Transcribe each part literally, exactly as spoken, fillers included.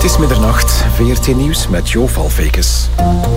is middernacht, V R T Nieuws met Jo Valfekes.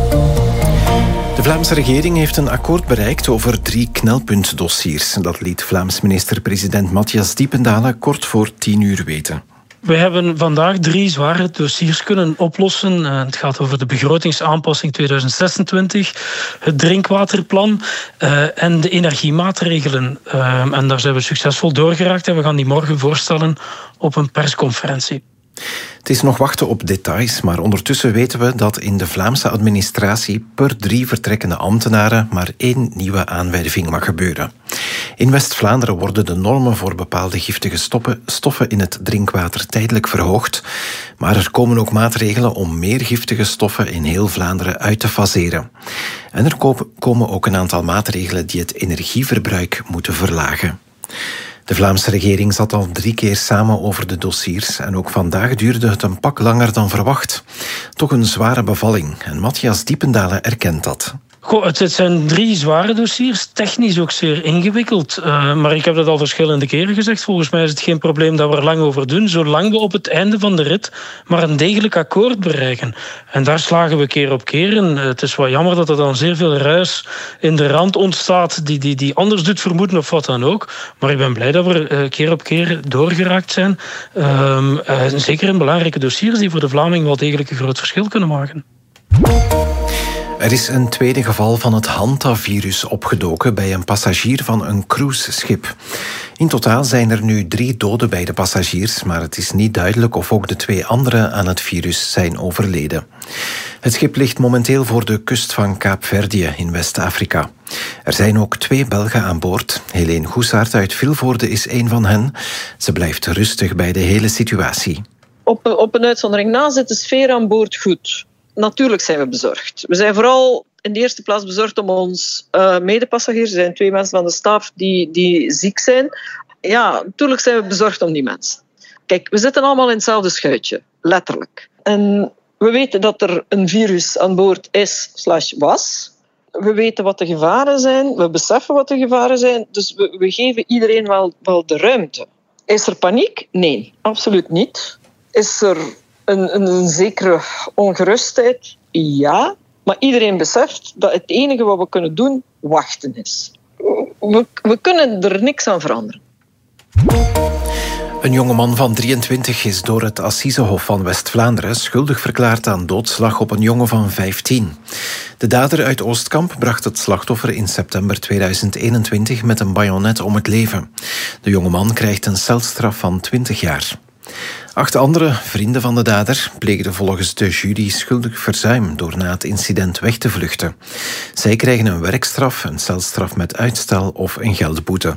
De Vlaamse regering heeft een akkoord bereikt over drie knelpuntdossiers. Dat liet Vlaams minister-president Matthias Diependalen kort voor tien uur weten. We hebben vandaag drie zware dossiers kunnen oplossen. Het gaat over de begrotingsaanpassing tweeduizend zesentwintig, het drinkwaterplan uh, en de energiemaatregelen. Uh, en daar zijn we succesvol doorgeraakt en we gaan die morgen voorstellen op een persconferentie. Het is nog wachten op details, maar ondertussen weten we dat in de Vlaamse administratie per drie vertrekkende ambtenaren maar één nieuwe aanwerving mag gebeuren. In West-Vlaanderen worden de normen voor bepaalde giftige stoffen, stoffen in het drinkwater tijdelijk verhoogd, maar er komen ook maatregelen om meer giftige stoffen in heel Vlaanderen uit te faseren. En er komen ook een aantal maatregelen die het energieverbruik moeten verlagen. De Vlaamse regering zat al drie keer samen over de dossiers en ook vandaag duurde het een pak langer dan verwacht. Toch een zware bevalling en Matthias Diependalen erkent dat. Goh, het zijn drie zware dossiers, technisch ook zeer ingewikkeld. Uh, maar ik heb dat al verschillende keren gezegd. Volgens mij is het geen probleem dat we er lang over doen, zolang we op het einde van de rit maar een degelijk akkoord bereiken. En daar slagen we keer op keer in. Het is wel jammer dat er dan zeer veel ruis in de rand ontstaat die, die, die anders doet vermoeden of wat dan ook. Maar ik ben blij dat we uh, keer op keer doorgeraakt zijn. Uh, uh, zeker in belangrijke dossiers die voor de Vlaming wel degelijk een groot verschil kunnen maken. Er is een tweede geval van het Hantavirus opgedoken bij een passagier van een cruiseschip. In totaal zijn er nu drie doden bij de passagiers, maar het is niet duidelijk of ook de twee anderen aan het virus zijn overleden. Het schip ligt momenteel voor de kust van Kaapverdië in West-Afrika. Er zijn ook twee Belgen aan boord. Helene Goesaert uit Vilvoorde is een van hen. Ze blijft rustig bij de hele situatie. Op, op een uitzondering na zit de sfeer aan boord goed. Natuurlijk zijn we bezorgd. We zijn vooral in de eerste plaats bezorgd om ons uh, medepassagiers. Er zijn twee mensen van de staf die, die ziek zijn. Ja, natuurlijk zijn we bezorgd om die mensen. Kijk, we zitten allemaal in hetzelfde schuitje. Letterlijk. En we weten dat er een virus aan boord is slash was. We weten wat de gevaren zijn. We beseffen wat de gevaren zijn. Dus we, we geven iedereen wel, wel de ruimte. Is er paniek? Nee, absoluut niet. Is er Een, een, een zekere ongerustheid, ja. Maar iedereen beseft dat het enige wat we kunnen doen, wachten is. We, we kunnen er niks aan veranderen. Een jongeman van drieëntwintig is door het Assisehof van West-Vlaanderen schuldig verklaard aan doodslag op een jongen van vijftien. De dader uit Oostkamp bracht het slachtoffer in september tweeduizend eenentwintig met een bajonet om het leven. De jongeman krijgt een celstraf van twintig jaar. Acht andere vrienden van de dader pleegden volgens de jury schuldig verzuim door na het incident weg te vluchten. Zij krijgen een werkstraf, een celstraf met uitstel of een geldboete.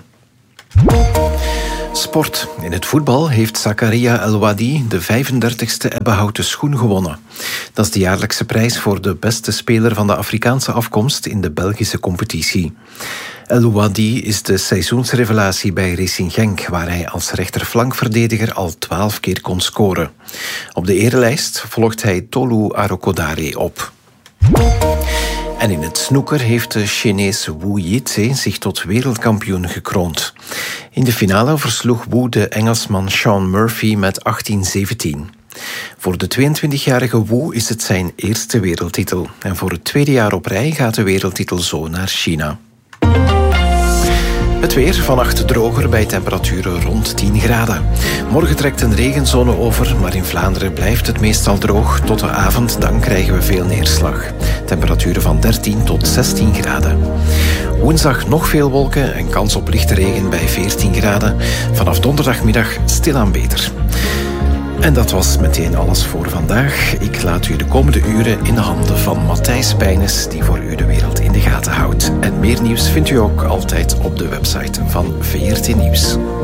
Sport. In het voetbal heeft Zakaria El Wadi de vijfendertigste ebbenhouten schoen gewonnen. Dat is de jaarlijkse prijs voor de beste speler van de Afrikaanse afkomst in de Belgische competitie. El Wadi is de seizoensrevelatie bij Racing Genk, waar hij als rechterflankverdediger al twaalf keer kon scoren. Op de erelijst volgt hij Tolu Arokodare op. En in het snooker heeft de Chinees Wu Yitze zich tot wereldkampioen gekroond. In de finale versloeg Wu de Engelsman Sean Murphy met achttien zeventien. Voor de tweeëntwintigjarige Wu is het zijn eerste wereldtitel. En voor het tweede jaar op rij gaat de wereldtitel zo naar China. Het weer, vannacht droger bij temperaturen rond tien graden. Morgen trekt een regenzone over, maar in Vlaanderen blijft het meestal droog. Tot de avond, dan krijgen we veel neerslag. Temperaturen van dertien tot zestien graden. Woensdag nog veel wolken en kans op lichte regen bij veertien graden. Vanaf donderdagmiddag stilaan beter. En dat was meteen alles voor vandaag. Ik laat u de komende uren in de handen van Matthijs Bijnes, die voor u de wereld in de gaten houdt. En meer nieuws vindt u ook altijd op de website van V R T Nieuws.